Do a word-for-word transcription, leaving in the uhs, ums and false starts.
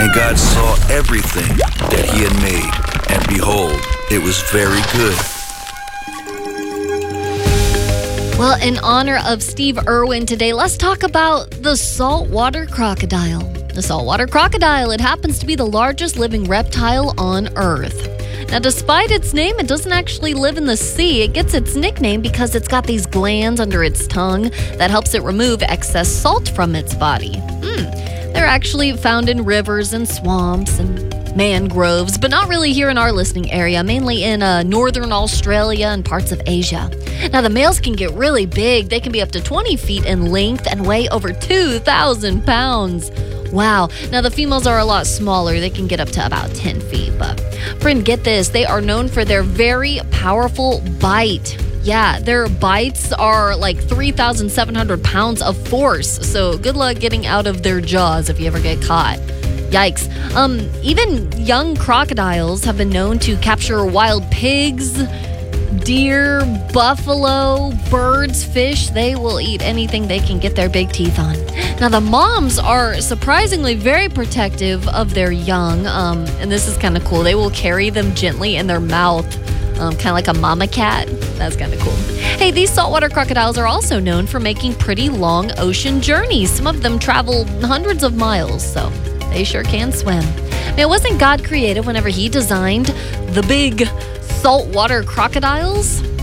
And God saw everything that he had made, and behold, it was very good. Well, in honor of Steve Irwin today, let's talk about the saltwater crocodile. The saltwater crocodile, it happens to be the largest living reptile on Earth. Now, despite its name, it doesn't actually live in the sea. It gets its nickname because it's got these glands under its tongue that helps it remove excess salt from its body. Hmm. They're actually found in rivers and swamps and mangroves, but not really here in our listening area, mainly in uh, northern Australia and parts of Asia. Now, the males can get really big. They can be up to twenty feet in length and weigh over two thousand pounds. Wow. Now, the females are a lot smaller. They can get up to about ten feet. But, friend, get this. They are known for their very powerful bite. Yeah, their bites are like three thousand seven hundred pounds of force. So good luck getting out of their jaws if you ever get caught. Yikes. Um, even young crocodiles have been known to capture wild pigs, deer, buffalo, birds, fish. They will eat anything they can get their big teeth on. Now, the moms are surprisingly very protective of their young, um, and this is kind of cool. They will carry them gently in their mouth, um, kind of like a mama cat. That's kind of cool. Hey, these saltwater crocodiles are also known for making pretty long ocean journeys. Some of them travel hundreds of miles, so they sure can swim. Now, wasn't God creative whenever he designed the big saltwater crocodiles?